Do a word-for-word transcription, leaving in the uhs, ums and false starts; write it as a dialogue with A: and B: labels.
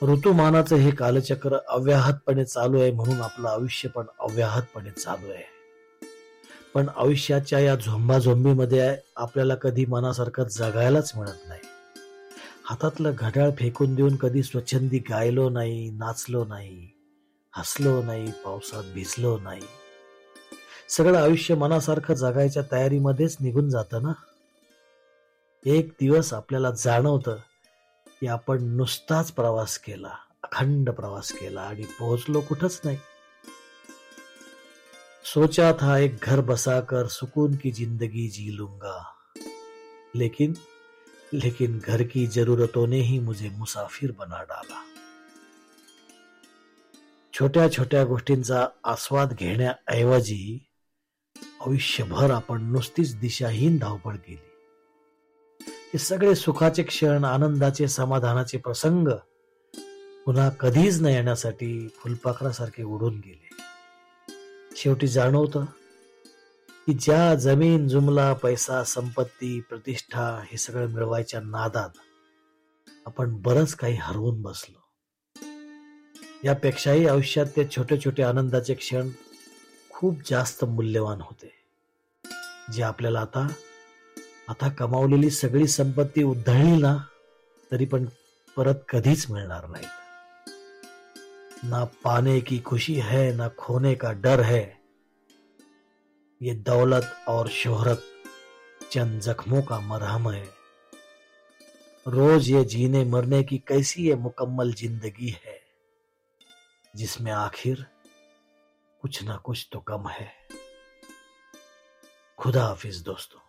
A: ऋतुमानाचं हे कालचक्र अव्याहतपणे चालू आहे म्हणून आपलं आयुष्य पण अव्याहतपणे चालू आहे. पण आयुष्याच्या या झोंबाझोंबीमध्ये आपल्याला कधी मनासारखं जगायलाच मिळत नाही. हातातलं घड्याळ फेकून देऊन कधी स्वच्छंदी गायलो नाही, नाचलो नाही, हसलो नाही, पावसात भिजलो नाही. सगळं आयुष्य मनासारखं जगायच्या तयारीमध्येच निघून जातं ना. एक दिवस आपल्याला जाणवतं की आपण नुसताच प्रवास केला, अखंड प्रवास केला आणि पोहोचलो कुठंच नाही. सोचा था एक घर बसा कर सुकून की जिंदगी जी लूंगा, लेकिन लेकिन घर की जरूरतों ने ही मुझे मुसाफिर बना डाला. छोट्या छोट्या गोष्टींचा आस्वाद घेण्याऐवजी आयुष्यभर आपण नुसतीच दिशाहीन धावपळ केली. हे सगळे सुखाचे क्षण, आनंदाचे, समाधानाचे प्रसंग पुन्हा कधीच न येण्यासाठी फुलपाखरासारखे उडून गेले. शेवटी जाणवतं की ज्या जमीन, जुमला, पैसा, संपत्ती, प्रतिष्ठा हे सगळं मिळवायच्या नादात आपण बरंच काही हरवून बसलो. यापेक्षाही आयुष्यात ते छोटे छोटे आनंदाचे क्षण खूप जास्त मूल्यवान होते, जे आपल्याला आता आता कमावलेली सगळी संपत्ती उधळली ना तरी पण परत कधीच मिळणार नाही. ना पाने की खुशी है, ना खोने का डर है, ये दौलत और शोहरत चंद जख्मों का मरहम है. रोज ये जीने मरने की कैसी ये मुकम्मल जिंदगी है, जिसमें आखिर कुछ ना कुछ तो कम है. खुदा हाफिज दोस्तों.